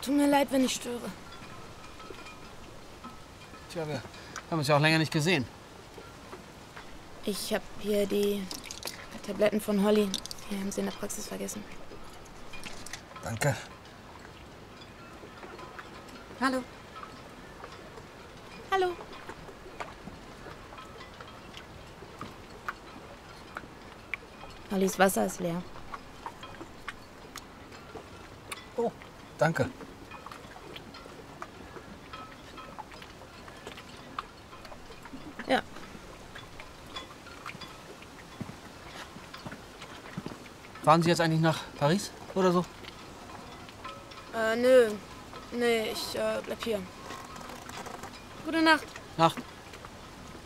Tut mir leid, wenn ich störe. Tja, wir haben uns ja auch länger nicht gesehen. Ich habe hier die Tabletten von Holly. Wir haben sie in der Praxis vergessen. Danke. Hallo. Hallo. Hollys Wasser ist leer. Oh, danke. Ja. Fahren Sie jetzt eigentlich nach Paris oder so? Nö. Nee, ich bleib hier. Gute Nacht. Nacht.